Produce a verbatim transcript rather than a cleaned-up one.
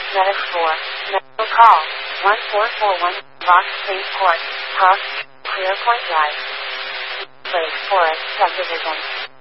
Medic four. Medical call. one four four one. Rock Space Court. House. Clear Point Drive. Lake Forest Subdivision.